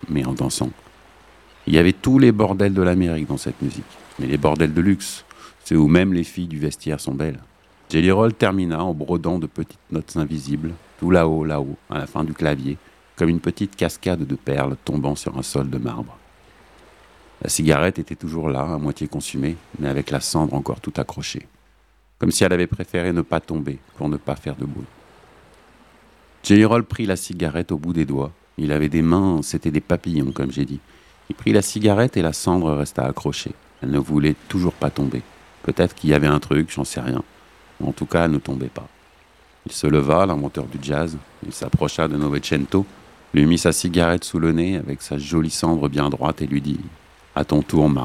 mais en dansant. Il y avait tous les bordels de l'Amérique dans cette musique, mais les bordels de luxe, ceux où même les filles du vestiaire sont belles. Jelly Roll termina en brodant de petites notes invisibles, tout là-haut, à la fin du clavier, comme une petite cascade de perles tombant sur un sol de marbre. La cigarette était toujours là, à moitié consumée, mais avec la cendre encore tout accrochée, comme si elle avait préféré ne pas tomber pour ne pas faire de bruit. Jelly Roll prit la cigarette au bout des doigts. Il avait des mains, c'était des papillons, comme j'ai dit. Il prit la cigarette et la cendre resta accrochée. Elle ne voulait toujours pas tomber. Peut-être qu'il y avait un truc, j'en sais rien. En tout cas, elle ne tombait pas. Il se leva, l'inventeur du jazz. Il s'approcha de Novecento, lui mit sa cigarette sous le nez avec sa jolie cendre bien droite et lui dit « À ton tour, marin ».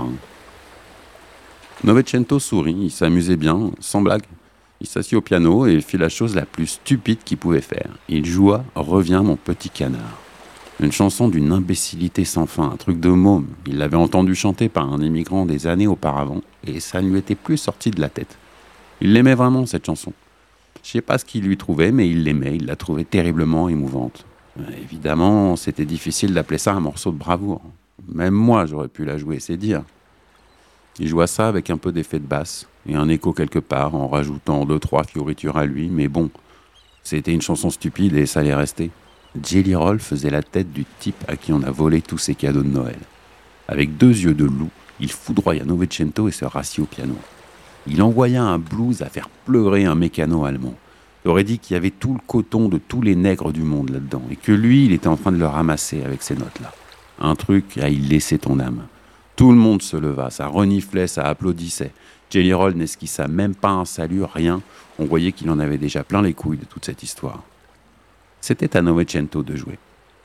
Novecento sourit, il s'amusait bien, sans blague. Il s'assit au piano et fit la chose la plus stupide qu'il pouvait faire. Il joua « Reviens, mon petit canard ». Une chanson d'une imbécilité sans fin, un truc de môme. Il l'avait entendu chanter par un immigrant des années auparavant et ça ne lui était plus sorti de la tête. Il l'aimait vraiment, cette chanson. Je sais pas ce qu'il lui trouvait, mais il l'aimait, il la trouvait terriblement émouvante. Évidemment, c'était difficile d'appeler ça un morceau de bravoure. Même moi, j'aurais pu la jouer, c'est dire. Il joua ça avec un peu d'effet de basse et un écho quelque part, en rajoutant 2-3 fioritures à lui, mais bon, c'était une chanson stupide et ça allait rester. Jelly Roll faisait la tête du type à qui on a volé tous ses cadeaux de Noël. Avec 2 yeux de loup, il foudroya Novecento et se rassit au piano. Il envoya un blues à faire pleurer un mécano allemand. Il aurait dit qu'il y avait tout le coton de tous les nègres du monde là-dedans, et que lui, il était en train de le ramasser avec ces notes-là. Un truc à y laisser ton âme. Tout le monde se leva, ça reniflait, ça applaudissait. Jelly Roll n'esquissa même pas un salut, rien. On voyait qu'il en avait déjà plein les couilles de toute cette histoire. C'était à Novecento de jouer.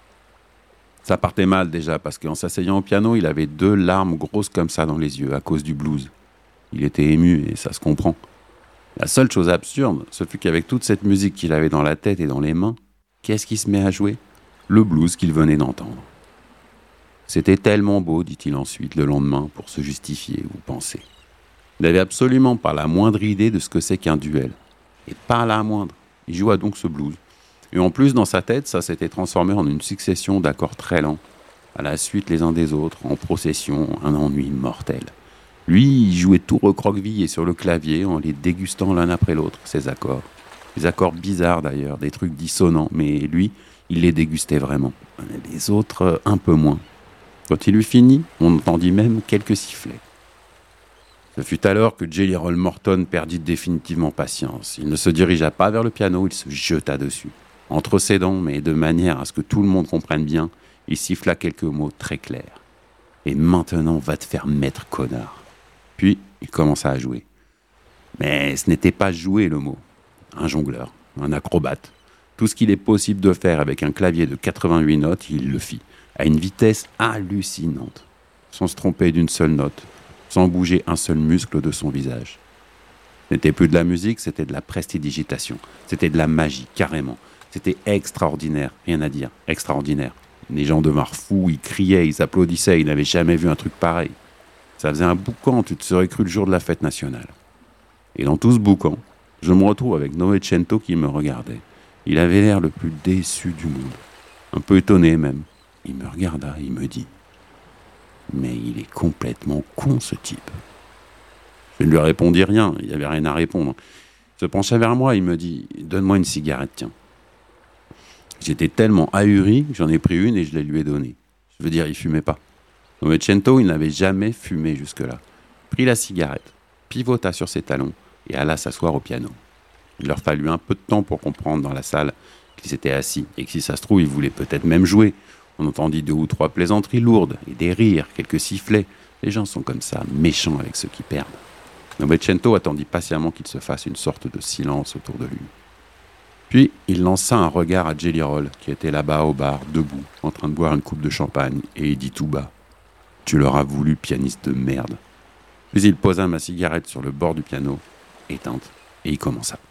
Ça partait mal déjà, parce qu'en s'asseyant au piano, il avait 2 larmes grosses comme ça dans les yeux, à cause du blues. Il était ému, et ça se comprend. La seule chose absurde, ce fut qu'avec toute cette musique qu'il avait dans la tête et dans les mains, qu'est-ce qui se met à jouer ? Le blues qu'il venait d'entendre. C'était tellement beau, dit-il ensuite, le lendemain, pour se justifier, vous pensez. Il n'avait absolument pas la moindre idée de ce que c'est qu'un duel. Et pas la moindre. Il joua donc ce blues. Et en plus, dans sa tête, ça s'était transformé en une succession d'accords très lents, à la suite les uns des autres, en procession, un ennui mortel. Lui, il jouait tout recroquevillé sur le clavier en les dégustant l'un après l'autre, ces accords. Des accords bizarres d'ailleurs, des trucs dissonants, mais lui, il les dégustait vraiment. Les autres, un peu moins. Quand il eut fini, on entendit même quelques sifflets. Ce fut alors que Jelly Roll Morton perdit définitivement patience. Il ne se dirigea pas vers le piano, il se jeta dessus. Entre ses dents, mais de manière à ce que tout le monde comprenne bien, il siffla quelques mots très clairs. « Et maintenant, va te faire mettre, connard !» Puis, il commença à jouer. Mais ce n'était pas jouer le mot. Un jongleur, un acrobate. Tout ce qu'il est possible de faire avec un clavier de 88 notes, il le fit, à une vitesse hallucinante, sans se tromper d'une seule note, sans bouger un seul muscle de son visage. Ce n'était plus de la musique, c'était de la prestidigitation. C'était de la magie, carrément. C'était extraordinaire, rien à dire, extraordinaire. Les gens devinrent fous, ils criaient, ils applaudissaient, ils n'avaient jamais vu un truc pareil. Ça faisait un boucan, tu te serais cru le jour de la fête nationale. Et dans tout ce boucan, je me retrouve avec Novecento qui me regardait. Il avait l'air le plus déçu du monde. Un peu étonné même. Il me regarda, il me dit « Mais il est complètement con ce type. » Je ne lui répondis rien, il n'y avait rien à répondre. Il se pencha vers moi, il me dit « Donne-moi une cigarette, tiens. » J'étais tellement ahuri que j'en ai pris une et je la lui ai donnée. Je veux dire, il fumait pas. Novecento, il n'avait jamais fumé jusque-là. Prit la cigarette, pivota sur ses talons et alla s'asseoir au piano. Il leur fallut un peu de temps pour comprendre dans la salle qu'ils étaient assis et que si ça se trouve, ils voulaient peut-être même jouer. On entendit 2 ou 3 plaisanteries lourdes et des rires, quelques sifflets. Les gens sont comme ça, méchants avec ceux qui perdent. Novecento attendit patiemment qu'il se fasse une sorte de silence autour de lui. Puis, il lança un regard à Jelly Roll, qui était là-bas au bar, debout, en train de boire une coupe de champagne, et il dit tout bas « Tu l'auras voulu, pianiste de merde !» Puis il posa ma cigarette sur le bord du piano, éteinte, et il commença.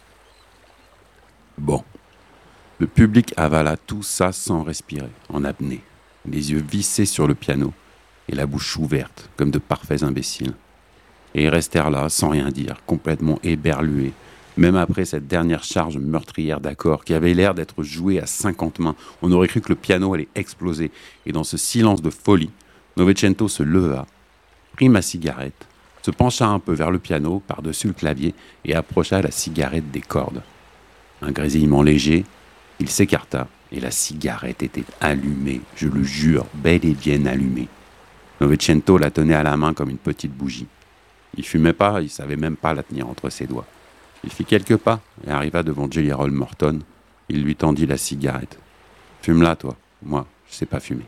Bon. Le public avala tout ça sans respirer, en apnée, les yeux vissés sur le piano, et la bouche ouverte, comme de parfaits imbéciles. Et ils restèrent là, sans rien dire, complètement éberlués, Même après cette dernière charge meurtrière d'accords qui avait l'air d'être jouée à 50 mains, on aurait cru que le piano allait exploser. Et dans ce silence de folie, Novecento se leva, prit ma cigarette, se pencha un peu vers le piano, par-dessus le clavier, et approcha la cigarette des cordes. Un grésillement léger, il s'écarta, et la cigarette était allumée, je le jure, bel et bien allumée. Novecento la tenait à la main comme une petite bougie. Il fumait pas, il savait même pas la tenir entre ses doigts. Il fit quelques pas et arriva devant Jelly Roll Morton. Il lui tendit la cigarette. « Fume-la, toi. Moi, je sais pas fumer. »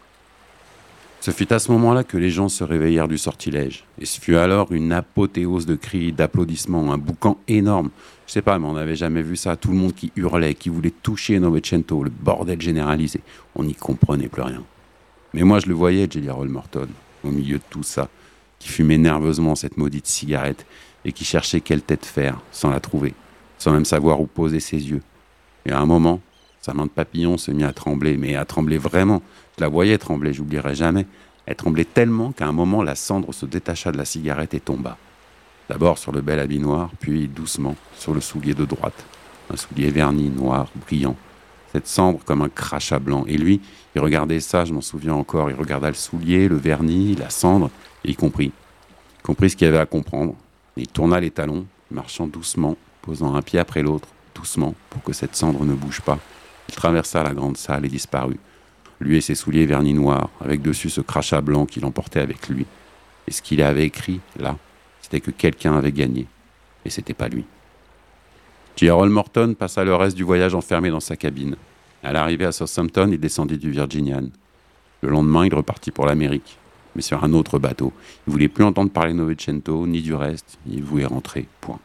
Ce fut à ce moment-là que les gens se réveillèrent du sortilège. Et ce fut alors une apothéose de cris, d'applaudissements, un boucan énorme. Je sais pas, mais on n'avait jamais vu ça. Tout le monde qui hurlait, qui voulait toucher Novecento, le bordel généralisé. On n'y comprenait plus rien. Mais moi, je le voyais, Jelly Roll Morton, au milieu de tout ça, qui fumait nerveusement cette maudite cigarette et qui cherchait quelle tête faire, sans la trouver, sans même savoir où poser ses yeux. Et à un moment, sa main de papillon se mit à trembler, mais à trembler vraiment. Je la voyais trembler, j'oublierai jamais. Elle tremblait tellement qu'à un moment, la cendre se détacha de la cigarette et tomba. D'abord sur le bel habit noir, puis doucement sur le soulier de droite. Un soulier verni, noir, brillant. Cette cendre comme un crachat blanc. Et lui, il regardait ça, je m'en souviens encore. Il regarda le soulier, le vernis, la cendre, et il comprit. Il comprit ce qu'il y avait à comprendre. Et il tourna les talons, marchant doucement, posant un pied après l'autre, doucement, pour que cette cendre ne bouge pas. Il traversa la grande salle et disparut. Lui et ses souliers vernis noirs, avec dessus ce crachat blanc qu'il emportait avec lui. Et ce qu'il avait écrit, là, c'était que quelqu'un avait gagné. Et c'était pas lui. J. Roll Morton passa le reste du voyage enfermé dans sa cabine. À l'arrivée à Southampton, il descendit du Virginian. Le lendemain, il repartit pour l'Amérique, mais sur un autre bateau. Il ne voulait plus entendre parler de Novecento, ni du reste. Il voulait rentrer, point.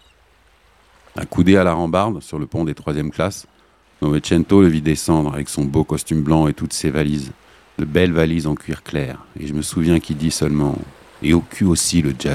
Accoudé à la rambarde, sur le pont des 3e classes, Novecento le vit descendre avec son beau costume blanc et toutes ses valises, de belles valises en cuir clair. Et je me souviens qu'il dit seulement « Et au cul aussi le jazz ».